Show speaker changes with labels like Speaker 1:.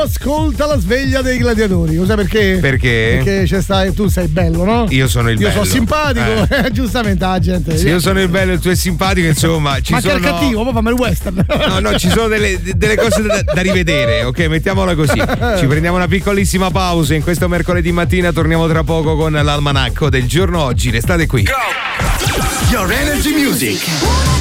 Speaker 1: ascolta la sveglia dei gladiatori. Lo sai perché? Perché tu sei bello, no?
Speaker 2: Io sono il bello.
Speaker 1: Io sono simpatico, giustamente la gente.
Speaker 2: Se io sono il bello e tu sei simpatico, insomma, ci sono.
Speaker 1: Ma che cattivo, poi fammi il western.
Speaker 2: No, ci sono delle cose da rivedere, ok? Mettiamola così. Ci prendiamo una piccolissima pausa in questo mercoledì mattina, torniamo tra poco con l'almanacco del giorno oggi. Restate qui.
Speaker 3: Go! Your Energy Music.